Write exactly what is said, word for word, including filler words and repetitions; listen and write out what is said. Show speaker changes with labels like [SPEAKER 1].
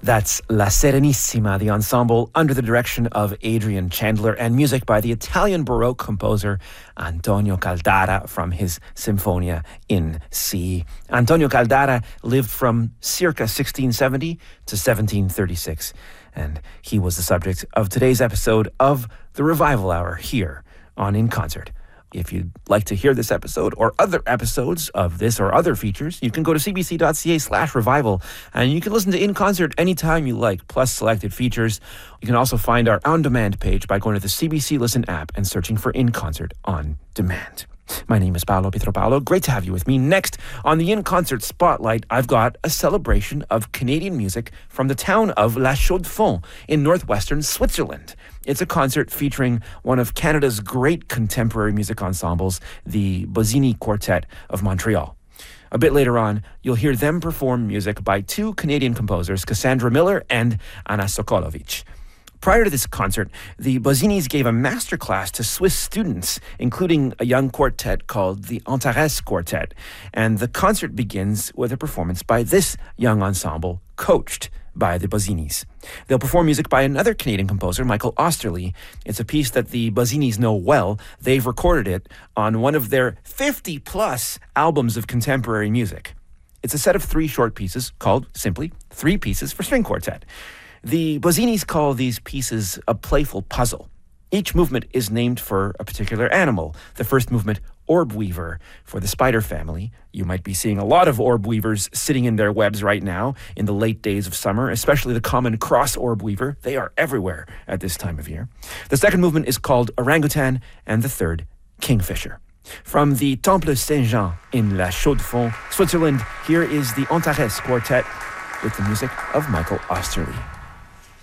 [SPEAKER 1] That's La Serenissima, the ensemble under the direction of Adrian Chandler, and music by the Italian Baroque composer Antonio Caldara from his Sinfonia in C. Antonio Caldara lived from circa sixteen seventy to seventeen thirty-six, and he was the subject of today's episode of the Revival Hour here on In Concert. If you'd like to hear this episode or other episodes of this or other features, you can go to cbc.ca slash revival and you can listen to In Concert anytime you like, plus selected features. You can also find our on-demand page by going to the C B C Listen app and searching for In Concert on Demand. My name is Paolo Pietropalo. Great to have you with me. Next, on the In Concert Spotlight, I've got a celebration of Canadian music from the town of La Chaux-de-Fonds in northwestern Switzerland. It's a concert featuring one of Canada's great contemporary music ensembles, the Bozzini Quartet of Montreal. A bit later on, you'll hear them perform music by two Canadian composers, Cassandra Miller and Anna Sokolovic. Prior to this concert, the Bozzinis gave a masterclass to Swiss students, including a young quartet called the Antares Quartet. And the concert begins with a performance by this young ensemble, coached by the Bozzinis. They'll perform music by another Canadian composer, Michael Osterly. It's a piece that the Bozzinis know well. They've recorded it on one of their fifty-plus albums of contemporary music. It's a set of three short pieces called, simply, Three Pieces for String Quartet. The Bozzinis call these pieces a playful puzzle. Each movement is named for a particular animal. The first movement, Orb Weaver, for the spider family. You might be seeing a lot of orb weavers sitting in their webs right now in the late days of summer, especially the common cross orb weaver. They are everywhere at this time of year. The second movement is called Orangutan, and the third, Kingfisher. From the Temple Saint-Jean in La Chaux-de-Fonds, Switzerland, here is the Antares Quartet with the music of Michael Osterly.